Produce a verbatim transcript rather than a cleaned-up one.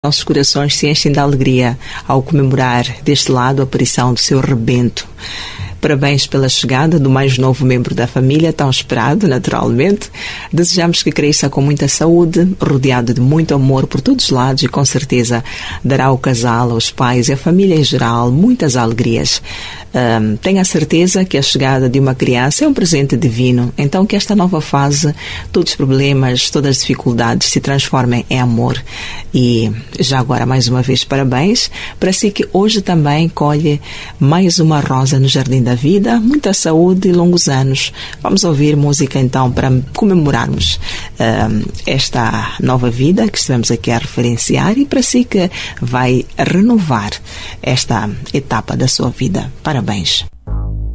Nossos corações se enchem de alegria ao comemorar deste lado a aparição do seu rebento. Parabéns pela chegada do mais novo membro da família, tão esperado, naturalmente. Desejamos que cresça com muita saúde, rodeado de muito amor por todos os lados e, com certeza, dará ao casal, aos pais e à família em geral muitas alegrias. Um, tenha a certeza que a chegada de uma criança é um presente divino, então que esta nova fase, todos os problemas, todas as dificuldades se transformem em amor. E já agora, mais uma vez, parabéns para si que hoje também colhe mais uma rosa no jardim da vida, muita saúde e longos anos. Vamos ouvir música então para comemorarmos um, esta nova vida que estivemos aqui a referenciar e para si que vai renovar esta etapa da sua vida. Parabéns.